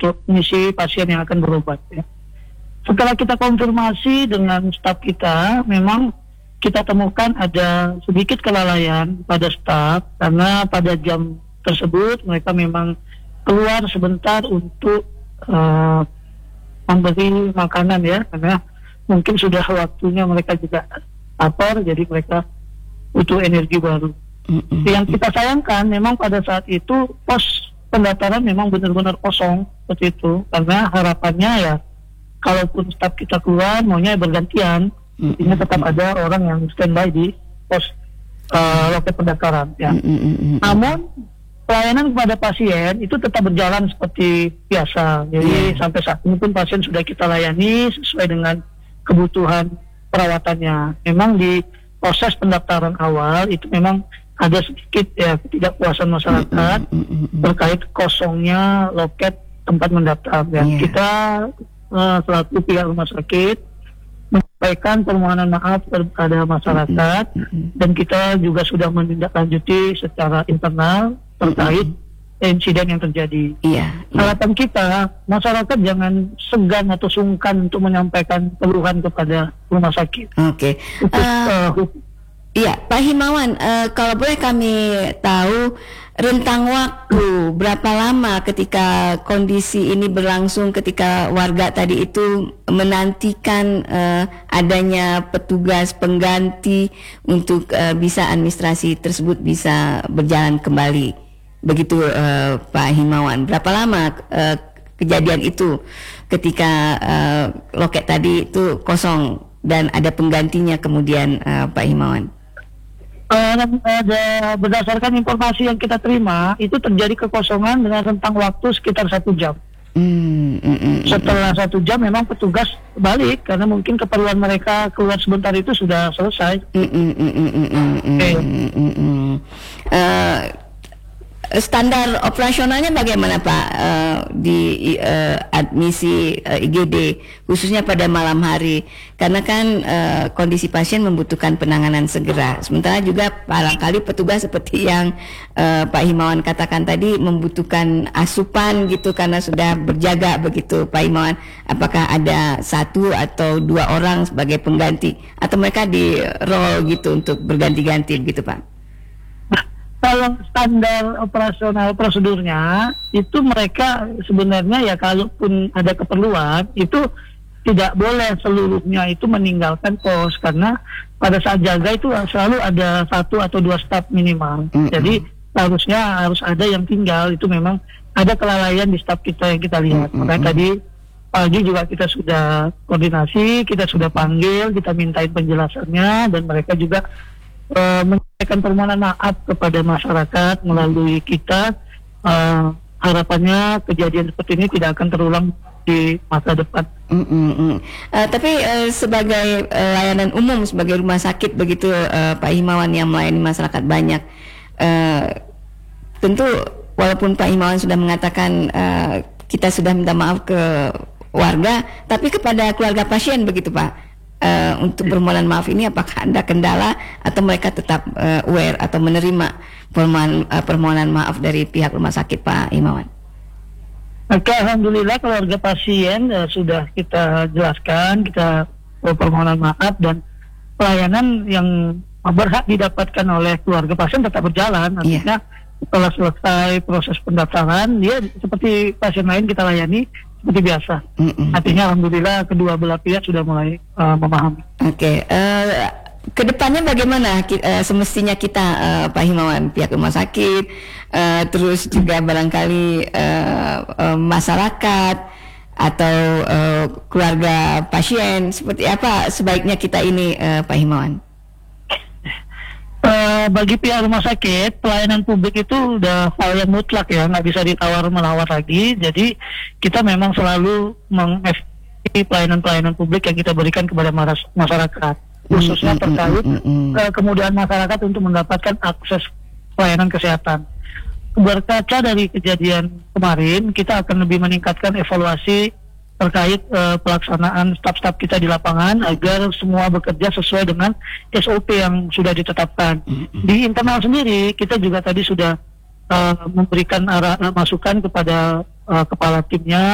untuk mengisi pasien yang akan berobat ya. Setelah kita konfirmasi dengan staf kita, memang kita temukan ada sedikit kelalaian pada staf karena pada jam tersebut mereka memang keluar sebentar untuk memberi makanan ya, karena mungkin sudah waktunya mereka juga lapar, jadi mereka butuh energi baru. Yang kita sayangkan memang pada saat itu pos pendaftaran memang benar-benar kosong seperti itu, karena harapannya ya kalaupun staf kita keluar maunya bergantian, ini tetap ada orang yang standby di pos loket pendaftaran ya. Namun pelayanan kepada pasien itu tetap berjalan seperti biasa. Jadi sampai saat ini pun pasien sudah kita layani sesuai dengan kebutuhan perawatannya. Memang di proses pendaftaran awal itu memang ada sedikit ya ketidakpuasan masyarakat terkait kosongnya loket tempat mendaftar. Ya. Kita selaku pihak rumah sakit menyampaikan permohonan maaf kepada masyarakat dan kita juga sudah menindaklanjuti secara internal terkait insiden yang terjadi. Harapan kita masyarakat jangan segan atau sungkan untuk menyampaikan keluhan kepada rumah sakit. Iya, Pak Himawan, kalau boleh kami tahu rentang waktu berapa lama ketika kondisi ini berlangsung, ketika warga tadi itu menantikan adanya petugas pengganti untuk bisa administrasi tersebut bisa berjalan kembali. Begitu Pak Himawan, berapa lama kejadian itu ketika loket tadi itu kosong dan ada penggantinya kemudian Pak Himawan? Berdasarkan informasi yang kita terima, itu terjadi kekosongan dengan rentang waktu sekitar 1 jam. Setelah 1 jam memang petugas balik karena mungkin keperluan mereka keluar sebentar itu sudah selesai. Standar operasionalnya bagaimana Pak di admisi IGD khususnya pada malam hari, karena kan kondisi pasien membutuhkan penanganan segera, sementara juga barangkali petugas seperti yang Pak Himawan katakan tadi membutuhkan asupan gitu karena sudah berjaga begitu. Pak Himawan, apakah ada 1 atau 2 orang sebagai pengganti atau mereka di role gitu untuk berganti-ganti begitu Pak? Kalau standar operasional prosedurnya itu mereka sebenarnya ya kalaupun ada keperluan itu tidak boleh seluruhnya itu meninggalkan pos, karena pada saat jaga itu selalu ada 1 atau 2 staf minimal. Jadi harus ada yang tinggal. Itu memang ada kelalaian di staf kita yang kita lihat. Makanya tadi pagi juga kita sudah koordinasi, kita sudah panggil, kita mintain penjelasannya dan mereka juga menyampaikan permohonan maaf kepada masyarakat melalui kita. Harapannya kejadian seperti ini tidak akan terulang di masa depan. Tapi sebagai layanan umum, sebagai rumah sakit begitu Pak Himawan yang melayani masyarakat banyak, tentu walaupun Pak Himawan sudah mengatakan kita sudah minta maaf ke warga, tapi kepada keluarga pasien begitu Pak, untuk permohonan maaf ini apakah ada kendala atau mereka tetap aware atau menerima permohonan maaf dari pihak rumah sakit Pak Himawan? Oke, alhamdulillah keluarga pasien sudah kita jelaskan, kita permohonan maaf dan pelayanan yang berhak didapatkan oleh keluarga pasien tetap berjalan. Artinya setelah selesai proses pendaftaran, dia seperti pasien lain kita layani seperti biasa. Artinya alhamdulillah kedua belah pihak sudah mulai memahami. Kedepannya bagaimana semestinya kita Pak Himawan, pihak rumah sakit, terus juga barangkali masyarakat atau keluarga pasien, seperti apa sebaiknya kita ini Pak Himawan? Bagi pihak rumah sakit, pelayanan publik itu udah hal yang mutlak ya, nggak bisa ditawar-menawar lagi. Jadi kita memang selalu mengevaluasi pelayanan-pelayanan publik yang kita berikan kepada masyarakat, khususnya terkait kemudahan masyarakat untuk mendapatkan akses pelayanan kesehatan. Berkaca dari kejadian kemarin, kita akan lebih meningkatkan evaluasi terkait pelaksanaan staf-staf kita di lapangan agar semua bekerja sesuai dengan SOP yang sudah ditetapkan. Di internal sendiri kita juga tadi sudah memberikan masukan kepada kepala timnya